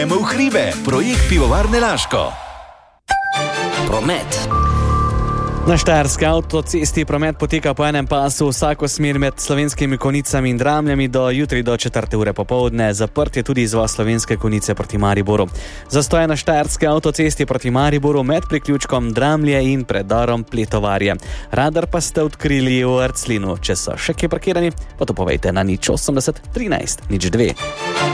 V hribe, projekt Pivovarne Laško. Promet. Na štajerski avtocesti promet poteka po enem pasu vsako smer med Slovenskimi Konjicami in Dramljami do jutri do 4. ure popoldne. Zaprt je tudi izvoz Slovenske Konjice proti Mariboru. Zastoj na štajerski avtocesti proti Mariboru med priključkom Dramlje in predorom Pletovarje. Radar pa ste odkrili v Arclinu. Če so še kje parkirani, pa to povejte na 080 13 02.